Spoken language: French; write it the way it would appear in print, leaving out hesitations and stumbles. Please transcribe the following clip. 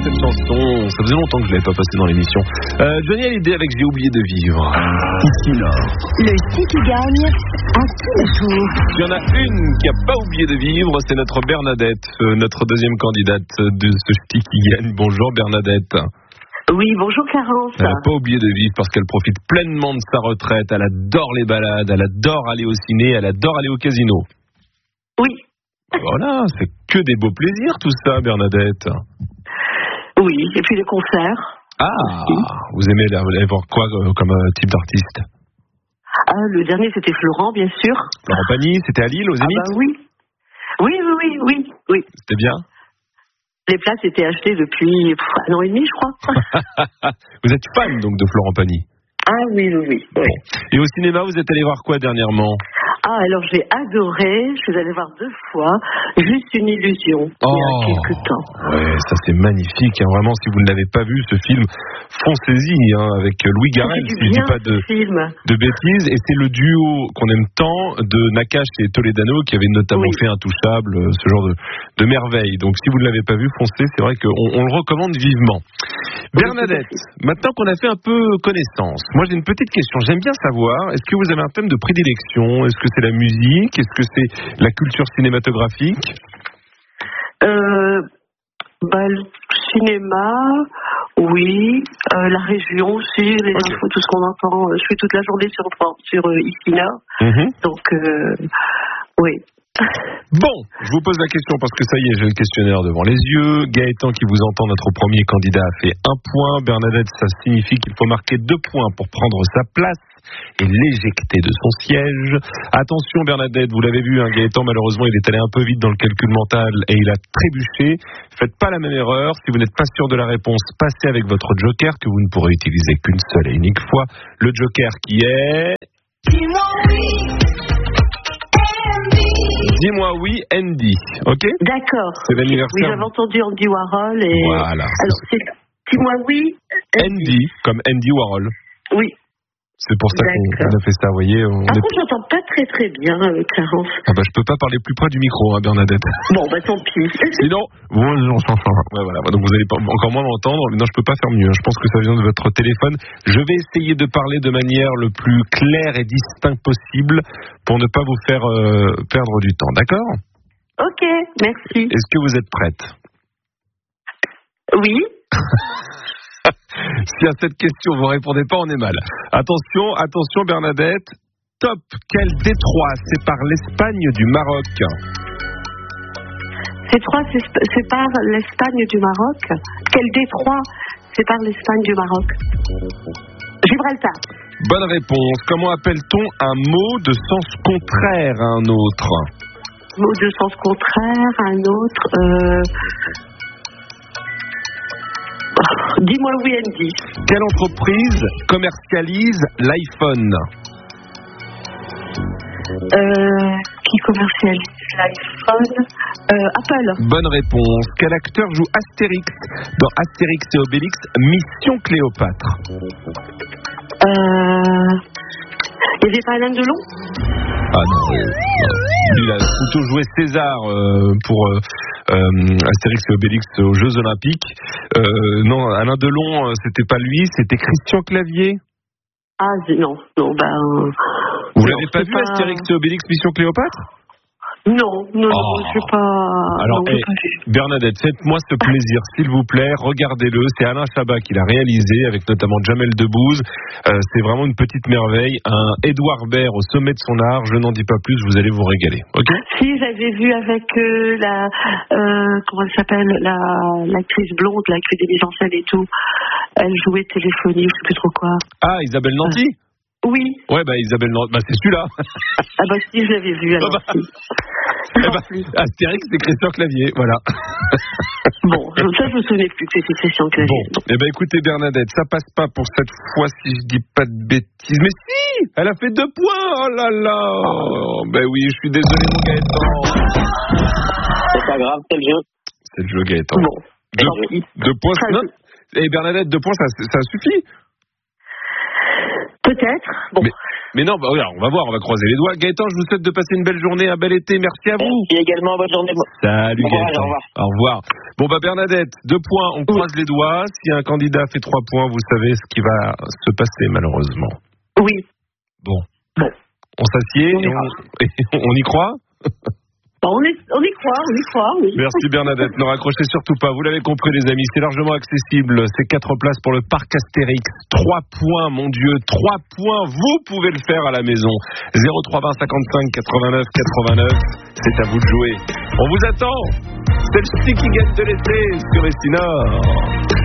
cette chanson. Ça faisait longtemps que je ne l'avais pas passée dans l'émission. Johnny Hallyday avec J'ai oublié de vivre. Ici Nord. Le qui gagne à tous les jours. Il y en a une qui n'a pas oublié de vivre, c'est notre Bernadette, notre deuxième candidate de ce ch'ti qui gagne. Bonjour Bernadette. Oui, bonjour Clarence. Elle n'a pas oublié de vivre parce qu'elle profite pleinement de sa retraite. Elle adore les balades, elle adore aller au ciné, elle adore aller au casino. Oui. Voilà, c'est que des beaux plaisirs tout ça, Bernadette. Oui, et puis les concerts. Ah, vous aimez aller voir quoi comme type d'artiste? Ah, le dernier c'était Florent, bien sûr. Florent Pagny, c'était à Lille, aux Zénith? Ah bah oui. Oui. C'était bien? Les places étaient achetées depuis 1 an et demi, je crois. Vous êtes fan donc de Florent Pagny? Ah oui. Bon. Et au cinéma, vous êtes allé voir quoi dernièrement? Ah, alors j'ai adoré, je suis allée voir 2 fois, Juste une illusion, il y a quelques temps. Ouais, ça c'est magnifique, hein. Vraiment, si vous ne l'avez pas vu, ce film, foncez-y, hein, avec Louis Garrel, si je ne dis pas de bêtises, et c'est le duo qu'on aime tant de Nakache et Toledano, qui avait notamment fait Intouchable, ce genre de merveille. Donc si vous ne l'avez pas vu, foncez, c'est vrai qu'on le recommande vivement. Bernadette, maintenant qu'on a fait un peu connaissance, moi j'ai une petite question, j'aime bien savoir, est-ce que vous avez un thème de prédilection? Est-ce que c'est la musique? Est-ce que c'est la culture cinématographique? Le cinéma, oui, la région aussi, les infos, tout ce qu'on entend. Je suis toute la journée sur Ici Nord, donc oui. Bon, je vous pose la question parce que ça y est, j'ai le questionnaire devant les yeux. Gaëtan qui vous entend, notre premier candidat, a fait 1 point. Bernadette, ça signifie qu'il faut marquer 2 points pour prendre sa place et l'éjecter de son siège. Attention Bernadette, vous l'avez vu, Gaëtan malheureusement il est allé un peu vite dans le calcul mental et il a trébuché. Faites pas la même erreur, si vous n'êtes pas sûr de la réponse, passez avec votre joker que vous ne pourrez utiliser qu'une seule et unique fois. Le joker qui est... Dis-moi oui, Andy, ok? D'accord. C'est l'anniversaire. Oui, j'avais entendu Andy Warhol et... Voilà. Alors, c'est... Dis-moi oui, Andy, comme Andy Warhol. Oui. C'est pour ça qu'on a fait ça, vous voyez. Par contre, j'entends pas très bien, Clarence. Je peux pas parler plus près du micro, Bernadette. Bon, tant pis. Sinon, on s'en fera. Voilà. Donc vous allez encore moins m'entendre. Non, je peux pas faire mieux. Je pense que ça vient de votre téléphone. Je vais essayer de parler de manière le plus claire et distincte possible pour ne pas vous faire perdre du temps. D'accord? Ok, merci. Est-ce que vous êtes prête? Oui. Si à cette question vous répondez pas, on est mal. Attention Bernadette. Top. Quel détroit sépare l'Espagne du Maroc? Sépare l'Espagne du Maroc? Quel détroit sépare l'Espagne du Maroc? Gibraltar. Bonne réponse. Comment appelle-t-on un mot de sens contraire à un autre? Mot de sens contraire à un autre. Dis-moi oui, Andy. Quelle entreprise commercialise l'iPhone? Qui commercialise l'iPhone? Apple. Bonne réponse. Quel acteur joue Astérix dans Astérix et Obélix Mission Cléopâtre? Il y avait pas Alain Delon? Ah non. Il a plutôt joué César pour Astérix et Obélix aux Jeux Olympiques. Non, Alain Delon, c'était pas lui, c'était Christian Clavier. Ah non. Vous l'avez pas vu, Astérix et Obélix Mission Cléopâtre? Non, je sais pas. Alors, Bernadette, faites-moi ce plaisir, s'il vous plaît, regardez-le. C'est Alain Chabat qui l'a réalisé, avec notamment Jamel Debbouze. C'est vraiment une petite merveille. Un Édouard Baird au sommet de son art. Je n'en dis pas plus, vous allez vous régaler. Ok? Si, j'avais vu avec comment elle s'appelle, l'actrice blonde, là, qui fait des mises en scène et tout. Elle jouait téléphonie, je sais plus trop quoi. Ah, Isabelle Nanty? Oui. Ouais, Isabelle Nanty, c'est celui-là. Si, je l'avais vu, alors Astérix, c'est Christian Clavier, voilà. Bon, ça, je me souvenais plus que c'était Christian Clavier. Bon, écoutez, Bernadette, ça passe pas pour cette fois si je dis pas de bêtises. Mais si, elle a fait 2 points, oh là là. Oui, je suis désolé, mon Gaëtan. C'est pas grave, c'est le jeu. C'est le jeu, Gaëtan. Bon, 2 points, non. Et Bernadette, 2 points, ça suffit? Peut-être. Bon. Mais non, bah, regarde, on va voir, on va croiser les doigts. Gaëtan, je vous souhaite de passer une belle journée, un bel été. Merci à vous. Merci également, bonne journée. Salut Gaëtan. Au revoir. Au revoir. Bon, bah Bernadette, 2 points, on croise les doigts. Si un candidat fait 3 points, vous savez ce qui va se passer, malheureusement. Oui. Bon. On s'assied et on y croit? On y croit, oui. Merci Bernadette, ne raccrochez surtout pas, vous l'avez compris les amis, c'est largement accessible, c'est 4 places pour le parc Astérix, 3 points mon Dieu, 3 points, vous pouvez le faire à la maison, 0320 55 89 89, c'est à vous de jouer, on vous attend, c'est le qui gagne de l'été sur Estinor.